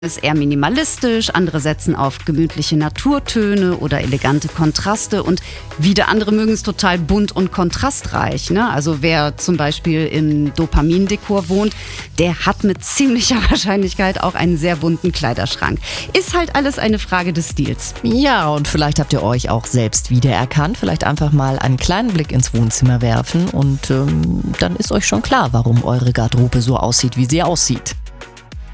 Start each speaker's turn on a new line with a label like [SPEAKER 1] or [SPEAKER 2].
[SPEAKER 1] Ist eher minimalistisch, andere setzen auf gemütliche Naturtöne oder elegante Kontraste und wieder andere mögen es total bunt und kontrastreich. Ne? Also wer zum Beispiel im Dopamindekor wohnt, der hat mit ziemlicher Wahrscheinlichkeit auch einen sehr bunten Kleiderschrank. Ist halt alles eine Frage des Stils.
[SPEAKER 2] Ja, und vielleicht habt ihr euch auch selbst wiedererkannt. Vielleicht einfach mal einen kleinen Blick ins Wohnzimmer werfen und dann ist euch schon klar, warum eure Garderobe so aussieht, wie sie aussieht.